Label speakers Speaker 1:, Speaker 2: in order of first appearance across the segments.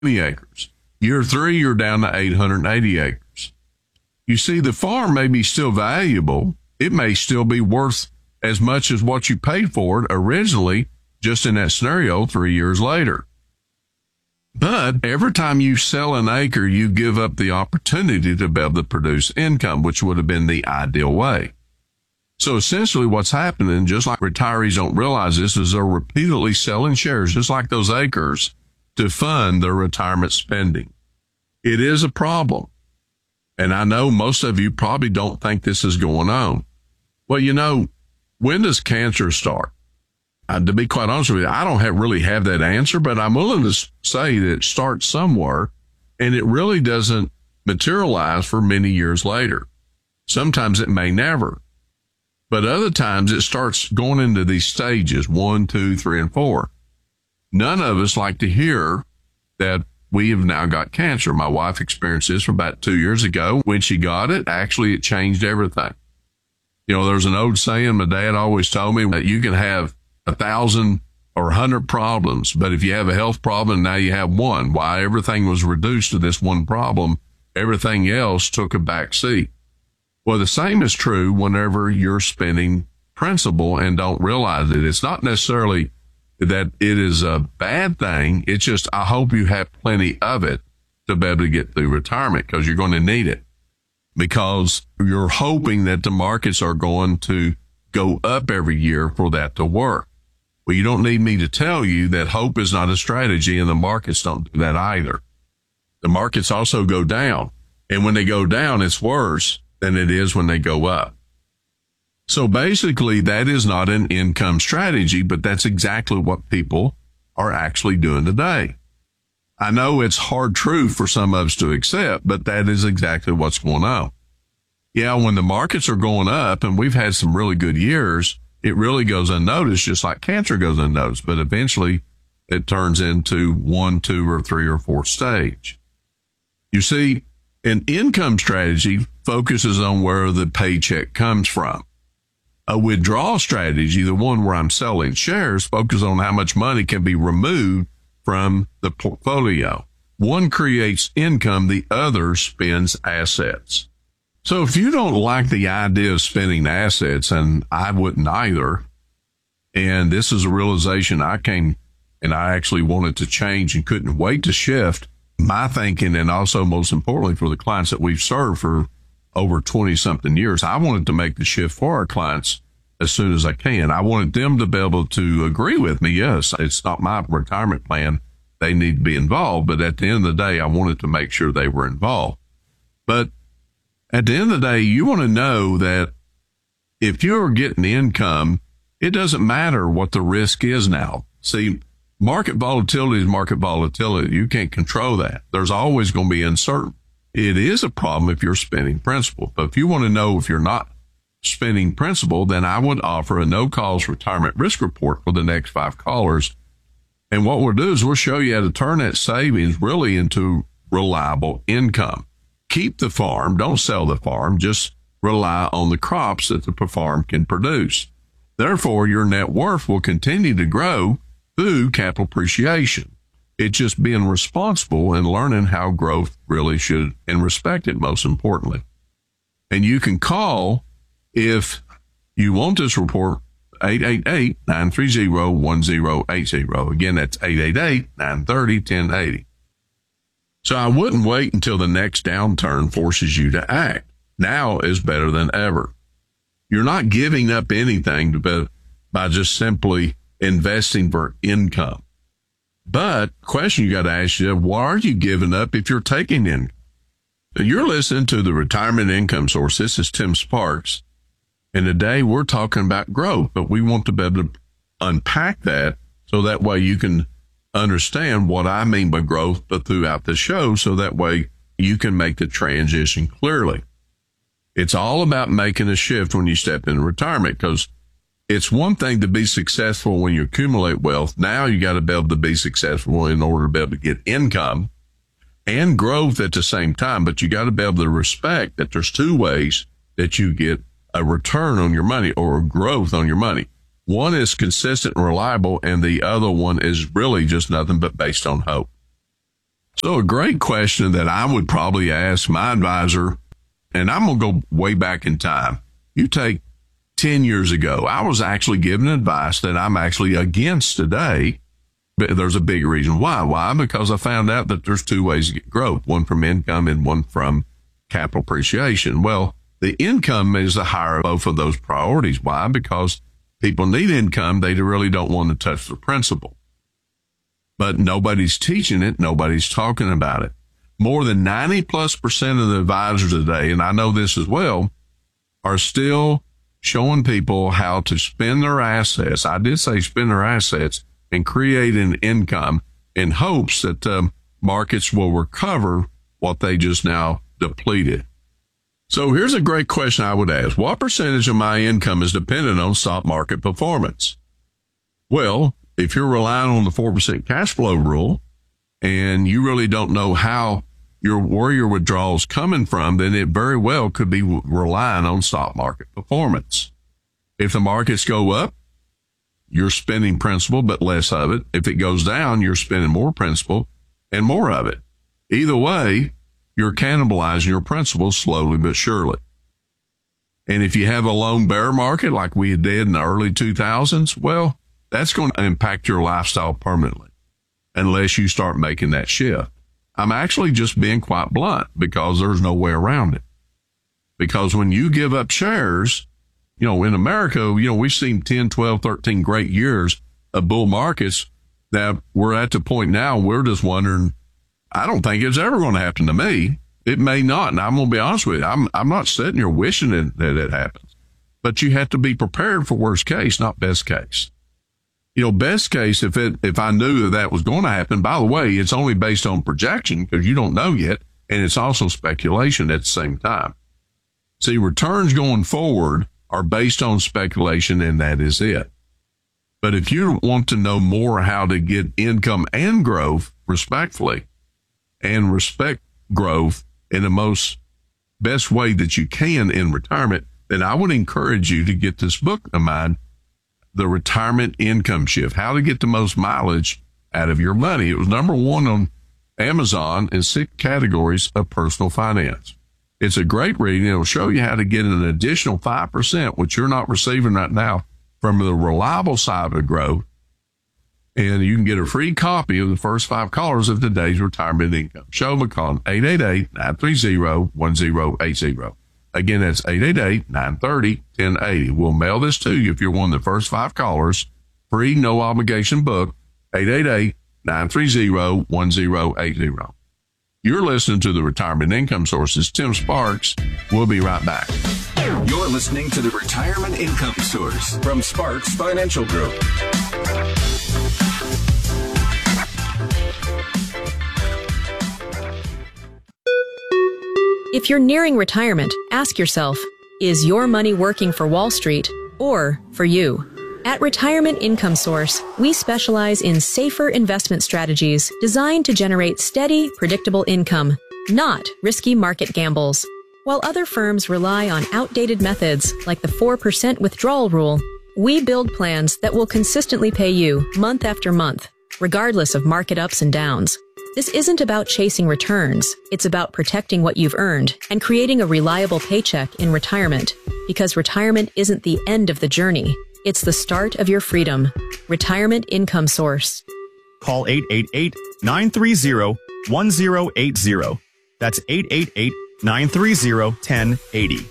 Speaker 1: acres. Year 3, you're down to 880 acres. You see, the farm may be still valuable. It may still be worth as much as what you paid for it originally, just in that scenario 3 years later. But every time you sell an acre, you give up the opportunity to be able to produce income, which would have been the ideal way. So essentially what's happening, just like retirees don't realize this, is they're repeatedly selling shares, just like those acres, to fund their retirement spending. It is a problem. And I know most of you probably don't think this is going on. Well, you know, when does cancer start? To be quite honest with you, I don't really have that answer, but I'm willing to say that it starts somewhere, and it really doesn't materialize for many years later. Sometimes it may never, but other times it starts going into these stages, 1, 2, 3, and 4. None of us like to hear that we have now got cancer. My wife experienced this from about 2 years ago. When she got it, actually it changed everything. You know, there's an old saying my dad always told me that you can have 1,000 or 100 problems, but if you have a health problem, now you have one. Why? Everything was reduced to this one problem. Everything else took a back seat. Well, the same is true whenever you're spending principal and don't realize it. It's not necessarily that it is a bad thing. It's just, I hope you have plenty of it to be able to get through retirement, because you're going to need it, because you're hoping that the markets are going to go up every year for that to work. Well, you don't need me to tell you that hope is not a strategy, and the markets don't do that either. The markets also go down, and when they go down, it's worse than it is when they go up. So basically, that is not an income strategy, but that's exactly what people are actually doing today. I know it's hard truth for some of us to accept, but that is exactly what's going on. Yeah, when the markets are going up, and we've had some really good years, it really goes unnoticed, just like cancer goes unnoticed, but eventually it turns into 1, 2, or 3, or 4 stage. You see, an income strategy focuses on where the paycheck comes from. A withdrawal strategy, the one where I'm selling shares, focuses on how much money can be removed from the portfolio. One creates income, the other spends assets. So if you don't like the idea of spending assets, and I wouldn't either, and this is a realization I came and I actually wanted to change and couldn't wait to shift my thinking, and also most importantly for the clients that we've served for over 20-something years, I wanted to make the shift for our clients as soon as I can. I wanted them to be able to agree with me. Yes, it's not my retirement plan. They need to be involved, but at the end of the day, I wanted to make sure they were involved. But at the end of the day, you want to know that if you're getting income, it doesn't matter what the risk is now. See, market volatility is market volatility. You can't control that. There's always going to be uncertainty. It is a problem if you're spending principal. But if you want to know if you're not spending principal, then I would offer a no-cost retirement risk report for the next 5 callers. And what we'll do is we'll show you how to turn that savings really into reliable income. Keep the farm, don't sell the farm, just rely on the crops that the farm can produce. Therefore, your net worth will continue to grow through capital appreciation. It's just being responsible and learning how growth really should and respect it, most importantly. And you can call if you want this report, 888-930-1080. Again, that's 888-930-1080. So I wouldn't wait until the next downturn forces you to act. Now is better than ever. You're not giving up anything by just simply investing for income. But the question you got to ask yourself, what are you giving up if you're taking income? You're listening to the Retirement Income Source. This is Tim Sparks. And today we're talking about growth, but we want to be able to unpack that so that way you can understand what I mean by growth, but throughout the show, so that way you can make the transition clearly. It's all about making a shift when you step into retirement, because it's one thing to be successful when you accumulate wealth. Now you got to be able to be successful in order to be able to get income and growth at the same time. But you got to be able to respect that there's 2 ways that you get a return on your money or a growth on your money. One is consistent and reliable, and the other one is really just nothing but based on hope. So a great question that I would probably ask my advisor, and I'm going to go way back in time. You take 10 years ago, I was actually giving advice that I'm actually against today. But there's a big reason why. Why? Because I found out that there's two ways to get growth, one from income and one from capital appreciation. Well, the income is the higher of both of those priorities. Why? Because people need income. They really don't want to touch the principal. But nobody's teaching it. Nobody's talking about it. More than 90+% of the advisors today, and I know this as well, are still showing people how to spend their assets. I did say spend their assets and create an income in hopes that markets will recover what they just now depleted. So here's a great question I would ask. What percentage of my income is dependent on stock market performance? Well, if you're relying on the 4% cash flow rule and you really don't know where your withdrawals coming from, then it very well could be relying on stock market performance. If the markets go up, you're spending principal, but less of it. If it goes down, you're spending more principal and more of it. Either way, you're cannibalizing your principal slowly but surely. And if you have a loan bear market like we did in the early 2000s, well, that's going to impact your lifestyle permanently unless you start making that shift. I'm actually just being quite blunt because there's no way around it. Because when you give up shares, in America, we've seen 10, 12, 13 great years of bull markets that we're at the point now, we're just wondering, I don't think it's ever going to happen to me. It may not. And I'm going to be honest with you. I'm not sitting here wishing that it happens, but you have to be prepared for worst case, not best case. Best case, if I knew that was going to happen, by the way, it's only based on projection because you don't know yet. And it's also speculation at the same time. See, returns going forward are based on speculation, and that is it. But if you want to know more how to get income and growth respectfully and respect growth in the most best way that you can in retirement, then I would encourage you to get this book of mine, The Retirement Income Shift, How to Get the Most Mileage Out of Your Money. It was number 1 on Amazon in 6 categories of personal finance. It's a great reading. It'll show you how to get an additional 5%, which you're not receiving right now, from the reliable side of growth. And you can get a free copy of the first 5 callers of today's retirement income. Show them a call, 888-930-1080. Again, that's 888-930-1080. We'll mail this to you if you're one of the first 5 callers. Free, no obligation book, 888-930-1080. You're listening to the Retirement Income Sources. Tim Sparks. We'll be right back.
Speaker 2: You're listening to the Retirement Income Source from Sparks Financial Group.
Speaker 3: If you're nearing retirement, ask yourself, is your money working for Wall Street or for you? At Retirement Income Source, we specialize in safer investment strategies designed to generate steady, predictable income, not risky market gambles. While other firms rely on outdated methods like the 4% withdrawal rule, we build plans that will consistently pay you month after month, regardless of market ups and downs. This isn't about chasing returns. It's about protecting what you've earned and creating a reliable paycheck in retirement, because retirement isn't the end of the journey. It's the start of your freedom. Retirement Income Source.
Speaker 4: Call 888-930-1080. That's 888-930-1080.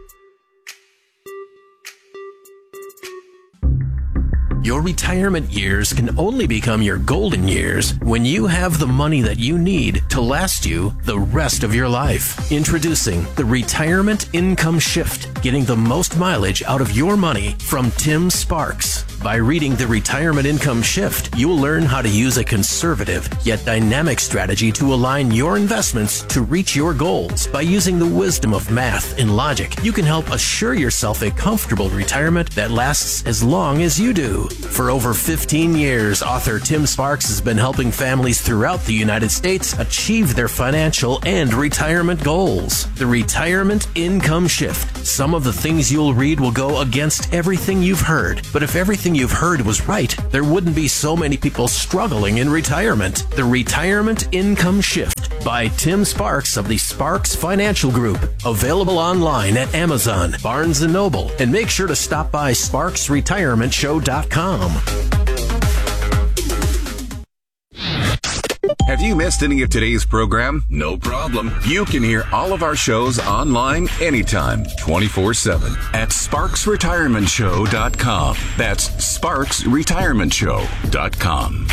Speaker 5: Your retirement years can only become your golden years when you have the money that you need to last you the rest of your life. Introducing the Retirement Income Shift, getting the most mileage out of your money from Tim Sparks. By reading The Retirement Income Shift, you'll learn how to use a conservative yet dynamic strategy to align your investments to reach your goals. By using the wisdom of math and logic, you can help assure yourself a comfortable retirement that lasts as long as you do. For over 15 years, author Tim Sparks has been helping families throughout the United States achieve their financial and retirement goals. The Retirement Income Shift. Some of the things you'll read will go against everything you've heard, but if everything everything you've heard was right, there wouldn't be so many people struggling in retirement. The Retirement Income Shift by Tim Sparks of the Sparks Financial Group. Available online at Amazon, Barnes & Noble, and make sure to stop by SparksRetirementShow.com.
Speaker 2: Have you missed any of today's program? No problem. You can hear all of our shows online anytime, 24/7 at SparksRetirementShow.com. That's SparksRetirementShow.com.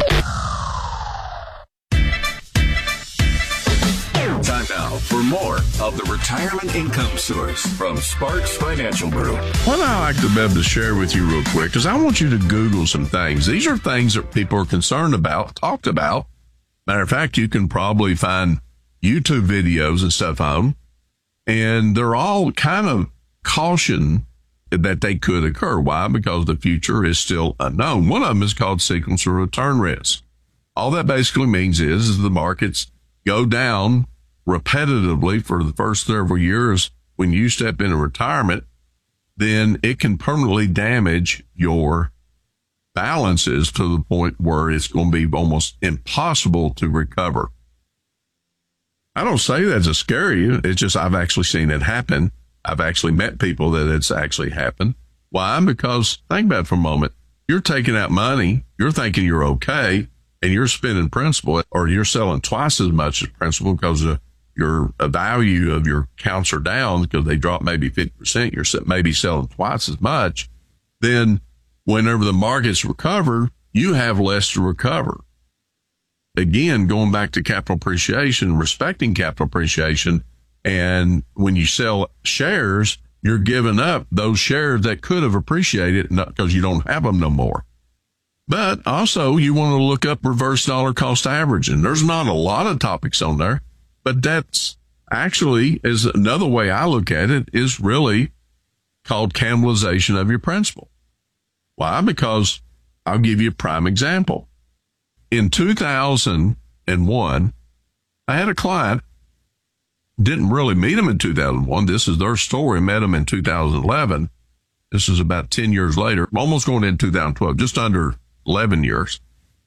Speaker 2: Time now for more of the Retirement Income Source from Sparks Financial Group.
Speaker 1: What I like to be able to share with you real quick is I want you to Google some things. These are things that people are concerned about, talked about. Matter of fact, you can probably find YouTube videos and stuff on them, and they're all kind of caution that they could occur. Why? Because the future is still unknown. One of them is called sequential return risk. All that basically means is the markets go down repetitively for the first several years. When you step into retirement, then it can permanently damage your balances to the point where it's going to be almost impossible to recover. I don't say that to scare you. It's just I've actually seen it happen. I've actually met people that it's actually happened. Why? Because think about it for a moment. You're taking out money. You're thinking you're okay, and you're spending principal, or you're selling twice as much as principal because your value of your accounts are down because they dropped maybe 50%. You're maybe selling twice as much. Then whenever the markets recover, you have less to recover. Again, going back to capital appreciation, respecting capital appreciation, and when you sell shares, you're giving up those shares that could have appreciated because you don't have them no more. But also, you want to look up reverse dollar cost averaging. There's not a lot of topics on there, but that's actually is another way I look at it is really called cannibalization of your principal. Why? Because I'll give you a prime example. In 2001, I had a client, didn't really meet him in 2001. This is their story. Met him in 2011. This is about 10 years later, almost going into 2012, just under 11 years.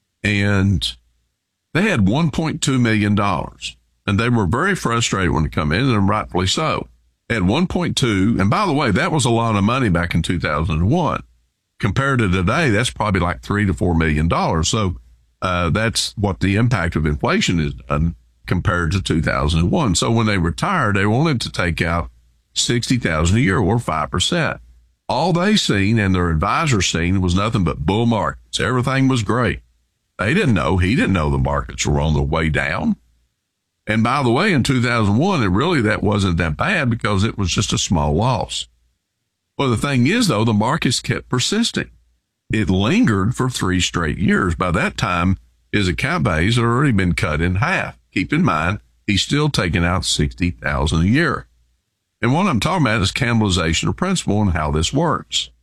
Speaker 1: And they had $1.2 million. And they were very frustrated when they come in, and rightfully so. They had 1.2, and by the way, that was a lot of money back in 2001. Compared to today, that's probably like $3 to $4 million. So that's what the impact of inflation is done compared to 2001. So when they retired, they wanted to take out $60,000 a year or 5%. All they seen and their advisor seen was nothing but bull markets. Everything was great. He didn't know the markets were on the way down. And by the way, in 2001, that wasn't that bad because it was just a small loss. Well, the thing is, though, the markets kept persisting. It lingered for 3 straight years. By that time, his account values had already been cut in half. Keep in mind, he's still taking out $60,000 a year. And what I'm talking about is cannibalization of principal and how this works.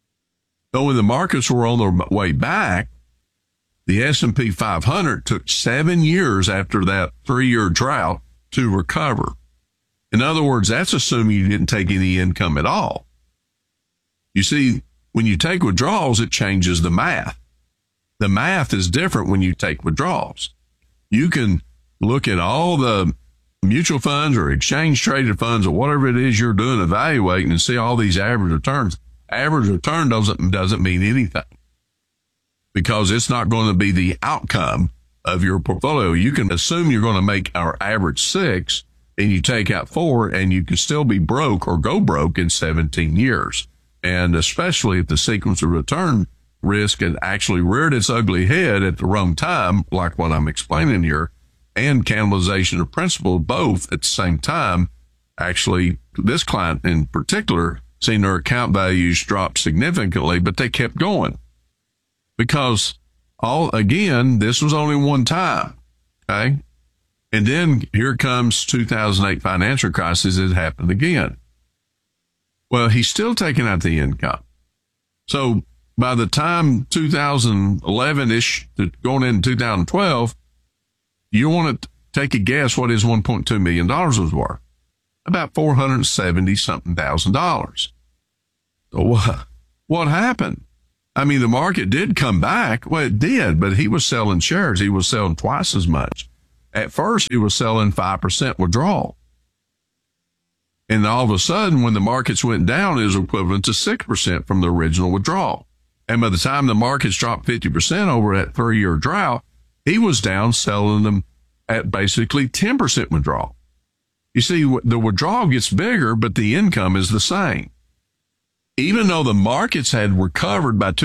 Speaker 1: So when the markets were on their way back, the S&P 500 took 7 years after that 3-year drought to recover. In other words, that's assuming you didn't take any income at all. You see, when you take withdrawals, it changes the math. The math is different when you take withdrawals. You can look at all the mutual funds or exchange traded funds or whatever it is you're doing, evaluating and see all these average returns. Average return doesn't mean anything because it's not going to be the outcome of your portfolio. You can assume you're going to make our average 6 and you take out 4 and you can still be broke or go broke in 17 years. And especially if the sequence of return risk had actually reared its ugly head at the wrong time, like what I'm explaining here, and cannibalization of principal both at the same time. Actually, this client in particular seen their account values drop significantly, but they kept going because this was only one time. Okay. And then here comes 2008 financial crisis. It happened again. Well, he's still taking out the income. So by the time 2011-ish, going into 2012, you want to take a guess what his $1.2 million was worth. About $470-something thousand. So what happened? I mean, the market did come back. Well, it did, but he was selling shares. He was selling twice as much. At first, he was selling 5% withdrawal. And all of a sudden, when the markets went down, it was equivalent to 6% from the original withdrawal. And by the time the markets dropped 50% over that 3-year drought, he was down selling them at basically 10% withdrawal. You see, the withdrawal gets bigger, but the income is the same. Even though the markets had recovered by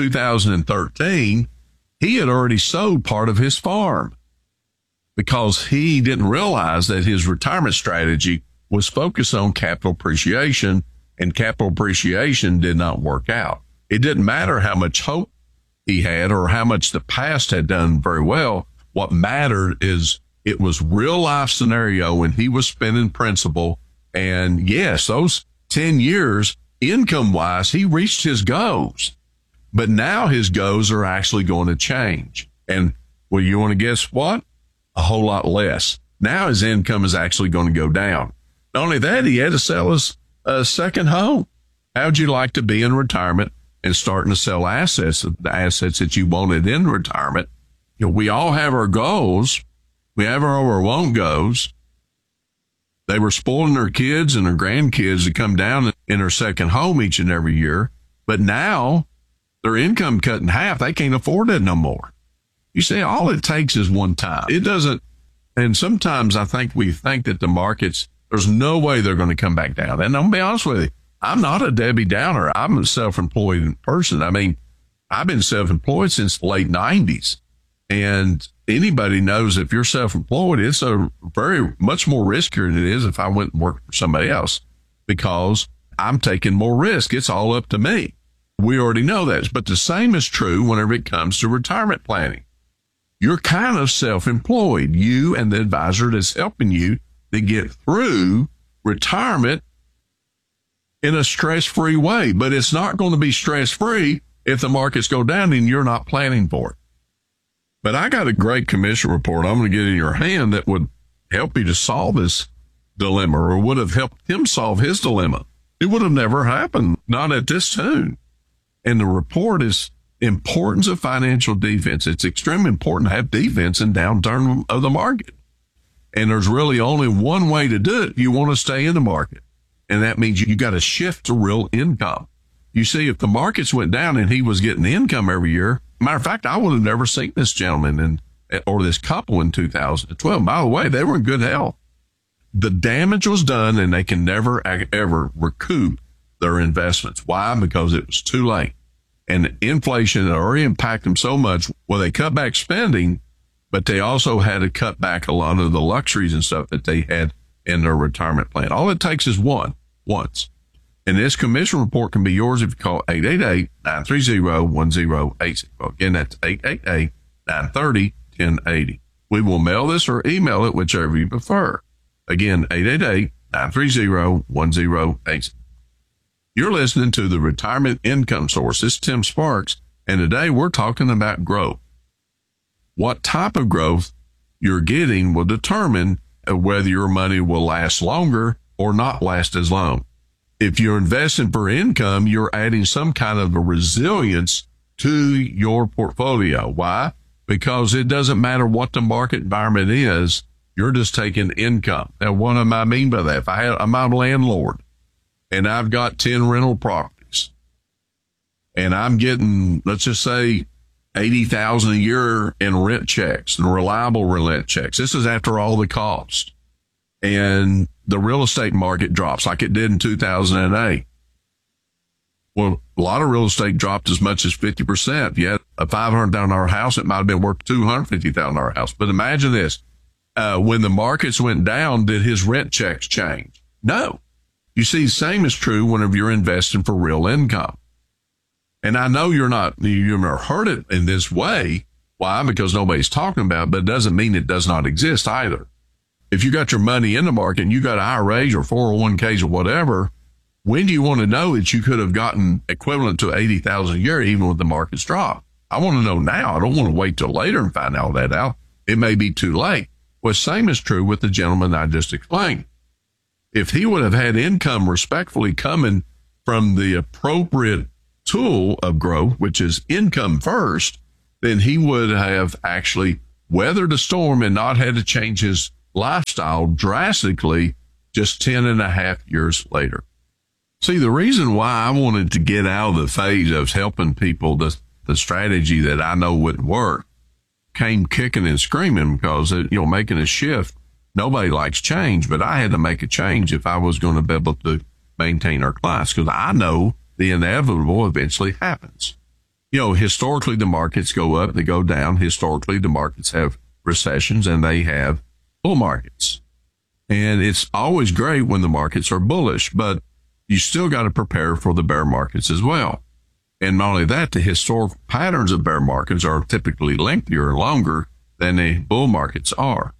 Speaker 1: 2013, he had already sold part of his farm because he didn't realize that his retirement strategy was focused on capital appreciation, and capital appreciation did not work out. It didn't matter how much hope he had or how much the past had done very well. What mattered is it was real life scenario when he was spending principal. And yes, those 10 years, income wise, he reached his goals. But now his goals are actually going to change. And well, you want to guess what? A whole lot less. Now his income is actually going to go down. Not only that, he had to sell his second home. How'd you like to be in retirement and starting to sell assets, the assets that you wanted in retirement? You know, we all have our goals. We have our want goals. They were spoiling their kids and their grandkids to come down in their second home each and every year. But now their income cut in half. They can't afford it no more. You see, all it takes is one time. It doesn't. And sometimes I think we think that the markets, there's no way they're going to come back down. And I'm going to be honest with you. I'm not a Debbie Downer. I'm a self-employed person. I mean, I've been self-employed since the late 90s. And anybody knows if you're self-employed, it's a very much more riskier than it is if I went and worked for somebody else because I'm taking more risk. It's all up to me. We already know that. But the same is true whenever it comes to retirement planning. You're kind of self-employed, you and the advisor that's helping you to get through retirement in a stress-free way. But it's not going to be stress-free if the markets go down and you're not planning for it. But I got a great commission report I'm going to get in your hand that would help you to solve this dilemma, or would have helped him solve his dilemma. It would have never happened, not at this tune. And the report is importance of financial defense. It's extremely important to have defense in downturn of the market. And there's really only one way to do it if you want to stay in the market. And that means you got to shift to real income. You see, if the markets went down and he was getting income every year, matter of fact, I would have never seen this gentleman or this couple in 2012. By the way, they were in good health. The damage was done and they can never, ever recoup their investments. Why? Because it was too late. And inflation had already impacted them so much. Well, they cut back spending, but they also had to cut back a lot of the luxuries and stuff that they had in their retirement plan. All it takes is once. And this commission report can be yours if you call 888-930-1080. Again, that's 888-930-1080. We will mail this or email it, whichever you prefer. Again, 888-930-1080. You're listening to the Retirement Income Source. This is Tim Sparks, and today we're talking about growth. What type of growth you're getting will determine whether your money will last longer or not last as long. If you're investing for income, you're adding some kind of a resilience to your portfolio. Why? Because it doesn't matter what the market environment is, you're just taking income. Now, what do I mean by that? I'm a landlord and I've got 10 rental properties and I'm getting, let's just say, $80,000 a year in rent checks and reliable rent checks. This is after all the cost. And the real estate market drops like it did in 2008. Well, a lot of real estate dropped as much as 50%. If you had a $500,000 house, it might have been worth $250,000 house. But imagine this. When the markets went down, did his rent checks change? No. You see, the same is true whenever you're investing for real income. And I know you've never heard it in this way. Why? Because nobody's talking about it, but it doesn't mean it does not exist either. If you got your money in the market and you got IRAs or 401ks or whatever, when do you want to know that you could have gotten equivalent to $80,000 a year even with the markets drop? I want to know now. I don't want to wait till later and find all that out. It may be too late. Well, same is true with the gentleman I just explained. If he would have had income respectfully coming from the appropriate tool of growth, which is income first, then he would have actually weathered a storm and not had to change his lifestyle drastically just 10.5 years later. See, the reason why I wanted to get out of the phase of helping people, the strategy that I know wouldn't work, came kicking and screaming because, making a shift, nobody likes change, but I had to make a change if I was going to be able to maintain our clients, because I know the inevitable eventually happens. Historically, the markets go up, they go down. Historically, the markets have recessions and they have bull markets. And it's always great when the markets are bullish, but you still got to prepare for the bear markets as well. And not only that, the historical patterns of bear markets are typically lengthier and longer than the bull markets are.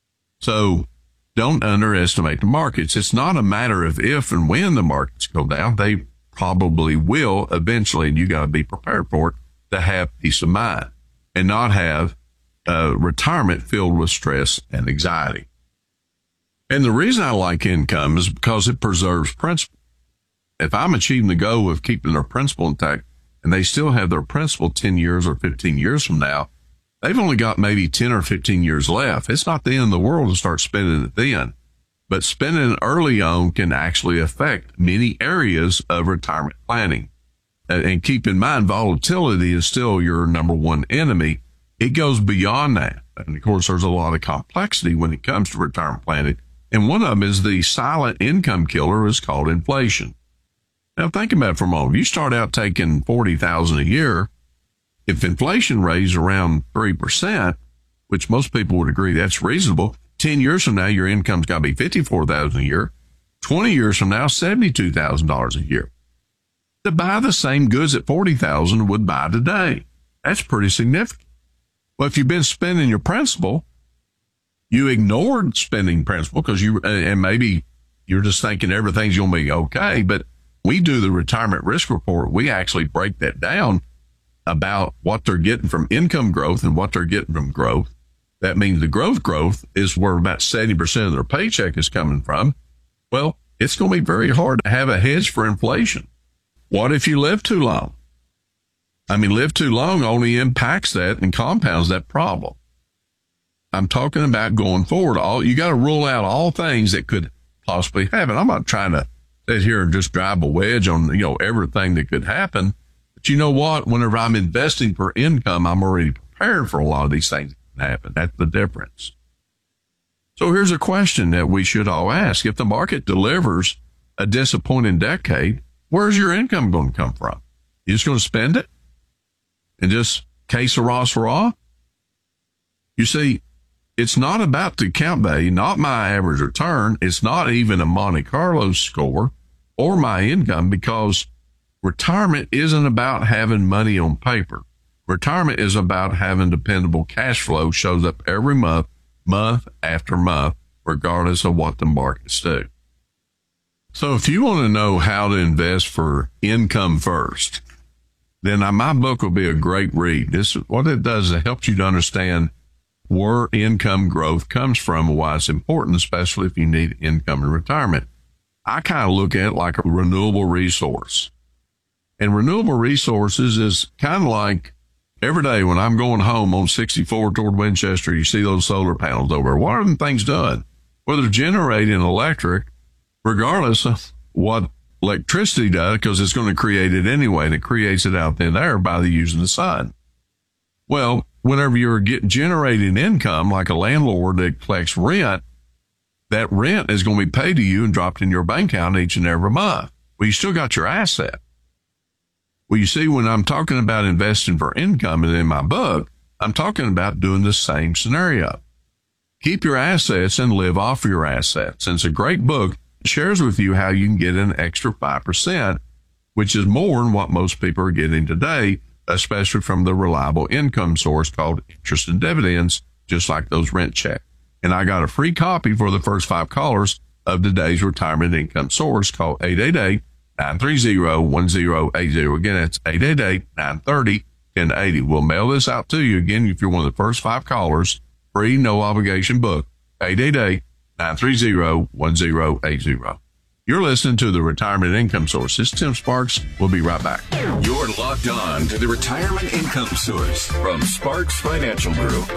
Speaker 1: So don't underestimate the markets. It's not a matter of if and when the markets go down. They probably will eventually, and you got to be prepared for it to have peace of mind and not have retirement filled with stress and anxiety. And the reason I like income is because it preserves principal. If I'm achieving the goal of keeping their principal intact and they still have their principal 10 years or 15 years from now, they've only got maybe 10 or 15 years left. It's not the end of the world to start spending it then. But spending it early on can actually affect many areas of retirement planning. And keep in mind, volatility is still your number one enemy. It goes beyond that. And of course, there's a lot of complexity when it comes to retirement planning. And one of them is the silent income killer is called inflation. Now think about it for a moment. You start out taking $40,000 a year. If inflation rates around 3%, which most people would agree that's reasonable, 10 years from now, your income's got to be $54,000 a year. 20 years from now, $72,000 a year. To buy the same goods at $40,000 would buy today. That's pretty significant. Well, if you've been spending your principal, you ignored spending principal because and maybe you're just thinking everything's going to be okay. But we do the retirement risk report. We actually break that down about what they're getting from income growth and what they're getting from growth. That means the growth is where about 70% of their paycheck is coming from. Well, it's going to be very hard to have a hedge for inflation. What if you live too long? Live too long only impacts that and compounds that problem. I'm talking about going forward. You got to rule out all things that could possibly happen. I'm not trying to sit here and just drive a wedge on, everything that could happen. But you know what? Whenever I'm investing for income, I'm already prepared for a lot of these things that can happen. That's the difference. So here's a question that we should all ask. If the market delivers a disappointing decade, where's your income going to come from? You just going to spend it? And just que sera? You see, it's not about the account value, not my average return. It's not even a Monte Carlo score or my income, because retirement isn't about having money on paper. Retirement is about having dependable cash flow shows up every month, month after month, regardless of what the markets do. So if you want to know how to invest for income first, then my book will be a great read. What it does is it helps you to understand where income growth comes from and why it's important, especially if you need income in retirement. I kind of look at it like a renewable resource. And renewable resources is kind of like every day when I'm going home on 64 toward Winchester, you see those solar panels over there. What are them things doing? Well, they're generating electric regardless of what electricity does, because it's going to create it anyway, and it creates it out there by using the sun. Well, whenever you're generating income, like a landlord that collects rent, that rent is going to be paid to you and dropped in your bank account each and every month. Well, you still got your asset. Well, you see, when I'm talking about investing for income and in my book, I'm talking about doing the same scenario. Keep your assets and live off your assets. And it's a great book. It shares with you how you can get an extra 5%, which is more than what most people are getting today, especially from the reliable income source called interest and dividends, just like those rent checks. And I got a free copy for the first 5 callers of today's retirement income source. Call 888-930-1080. Again, that's 888-930-1080. We'll mail this out to you again if you're one of the first 5 callers. Free, no obligation book. 888-930-1080. You're listening to the Retirement Income Source. This is Tim Sparks. We'll be right back.
Speaker 2: You're locked on to the Retirement Income Source from Sparks Financial Group.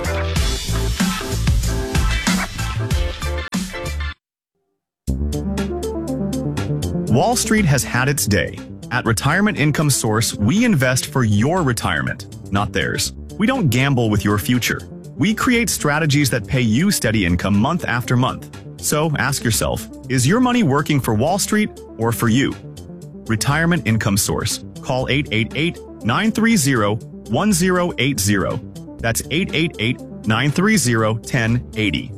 Speaker 4: Wall Street has had its day. At Retirement Income Source, we invest for your retirement, not theirs. We don't gamble with your future. We create strategies that pay you steady income month after month. So ask yourself, is your money working for Wall Street or for you? Retirement Income Source. Call 888-930-1080. That's 888-930-1080.